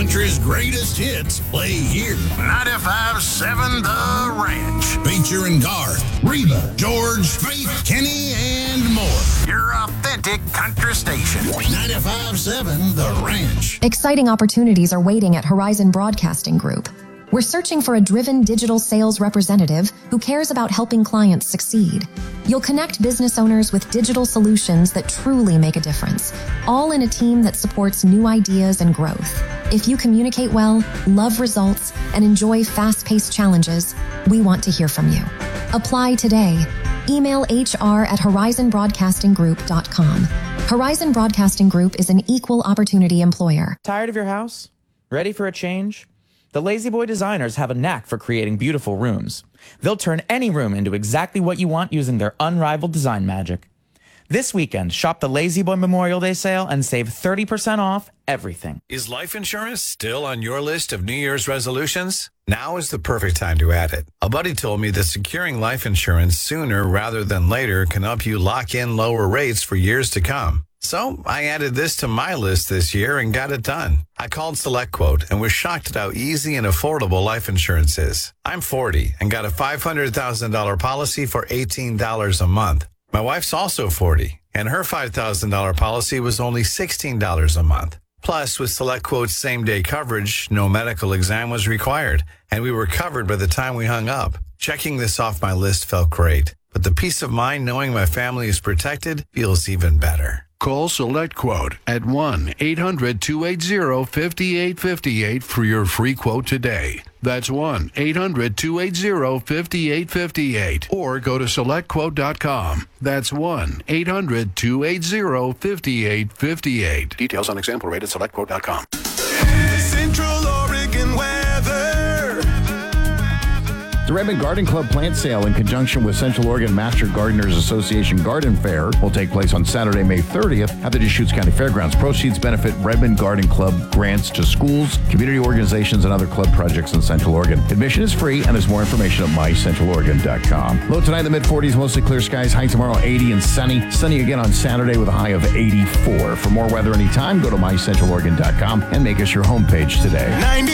country's greatest hits play here. 95.7 The Ranch. Featuring Garth, Reba, George, Faith, Kenny, and more. Your authentic country station. 95.7 The Ranch. Exciting opportunities are waiting at Horizon Broadcasting Group. We're searching for a driven digital sales representative who cares about helping clients succeed. You'll connect business owners with digital solutions that truly make a difference, all in a team that supports new ideas and growth. If you communicate well, love results, and enjoy fast-paced challenges, we want to hear from you. Apply today. Email hr@horizonbroadcastinggroup.com. Horizon Broadcasting Group is an equal opportunity employer. Tired of your house? Ready for a change? The Lazy Boy designers have a knack for creating beautiful rooms. They'll turn any room into exactly what you want using their unrivaled design magic. This weekend, shop the Lazy Boy Memorial Day sale and save 30% off everything. Is life insurance still on your list of New Year's resolutions? Now is the perfect time to add it. A buddy told me that securing life insurance sooner rather than later can help you lock in lower rates for years to come. So I added this to my list this year and got it done. I called SelectQuote and was shocked at how easy and affordable life insurance is. I'm 40 and got a $500,000 policy for $18 a month. My wife's also 40 and her $5,000 policy was only $16 a month. Plus, with SelectQuote's same-day coverage, no medical exam was required, and we were covered by the time we hung up. Checking this off my list felt great, but the peace of mind knowing my family is protected feels even better. Call SelectQuote at 1-800-280-5858 for your free quote today. That's 1-800-280-5858. Or go to SelectQuote.com. That's 1-800-280-5858. Details on example rate at SelectQuote.com. Central Oregon weather. The Redmond Garden Club plant sale in conjunction with Central Oregon Master Gardeners Association Garden Fair will take place on Saturday, May 30th at the Deschutes County Fairgrounds. Proceeds benefit Redmond Garden Club grants to schools, community organizations, and other club projects in Central Oregon. Admission is free, and there's more information at mycentraloregon.com. Low tonight in the mid-40s, mostly clear skies. High tomorrow, 80 and sunny. Sunny again on Saturday with a high of 84. For more weather anytime, go to mycentraloregon.com and make us your homepage today. 90